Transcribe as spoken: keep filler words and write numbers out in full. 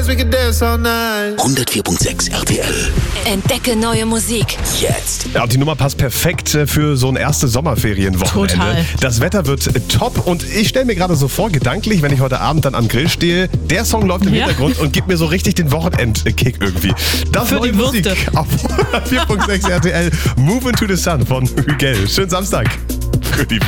dance, we can dance all night. hundertvier Komma sechs R T L. Entdecke neue Musik. Jetzt. Ja, und die Nummer passt perfekt für so ein erstes Sommerferienwochenende. Total. Das Wetter wird top und ich stelle mir gerade so vor, gedanklich, wenn ich heute Abend dann am Grill stehe, der Song läuft im Ja. Hintergrund und gibt mir so richtig den Wochenendkick irgendwie. Das Für neue die Musik Würste. auf hundertvier Komma sechs R T L. Move into the Sun von Hügel. Schönen Samstag. Für die